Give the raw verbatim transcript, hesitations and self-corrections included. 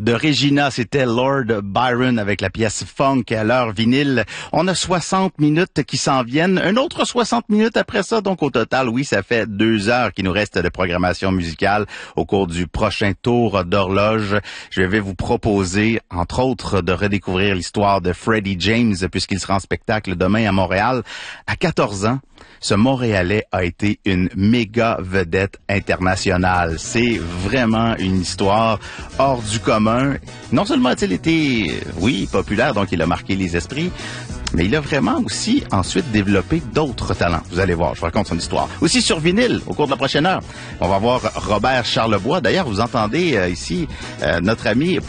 de Regina, c'était Lord Byron avec la pièce Funk à l'heure vinyle. On a soixante minutes qui s'en viennent. Un autre soixante minutes après ça. Donc, au total, oui, ça fait deux heures qu'il nous reste de programmation musicale au cours du prochain tour d'horloge. Je vais vous proposer, entre autres, de redécouvrir l'histoire de Freddie James puisqu'il sera en spectacle demain à Montréal. À quatorze ans, ce Montréalais a été une méga vedette internationale. C'est vraiment une histoire hors du commun. Non seulement a-t-il été, oui, populaire, donc il a marqué les esprits, mais il a vraiment aussi ensuite développé d'autres talents. Vous allez voir, je vous raconte son histoire. Aussi sur vinyle, au cours de la prochaine heure, on va voir Robert Charlebois. D'ailleurs, vous entendez euh, ici euh, notre ami